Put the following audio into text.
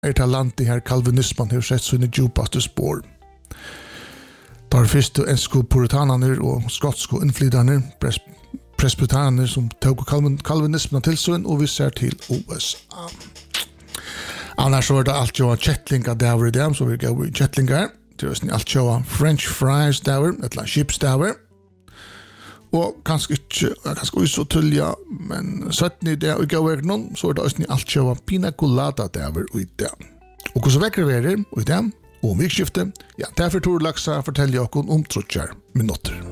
det landet her kalvinismen har sett sine djupaste spår. Der første ensko puritaner og skotsko innflyterne, presbyteraner som tog kalvinismen til syn, og vi ser til USA. Annars var det alt jo kjettlinga der i dem, så vi går i kjettlinga. Det er alt jo French fries der, et eller annet chips der. Og kanskje ikke så tulja, men 17 i det, og ikke over noen, så er det også alt jo pina colada der i det. Og hvordan vekker vi og i det, og om vikskiftet, ja, derfor tror Laksa forteller dere om 30 minutter.